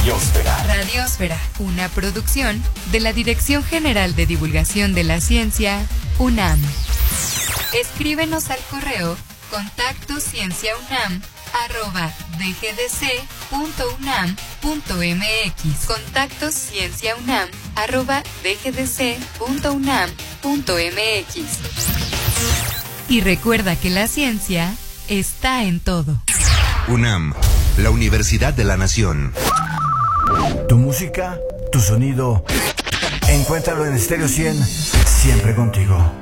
Radiósfera. Radiósfera, una producción de la Dirección General de Divulgación de la Ciencia, UNAM. Escríbenos al correo contactocienciaunam@dgdc.unam.mx. contactocienciaunam@dgdc.unam.mx. Y recuerda que la ciencia está en todo. UNAM, la Universidad de la Nación. Tu música, tu sonido. Encuéntralo en Stereo 100, siempre contigo.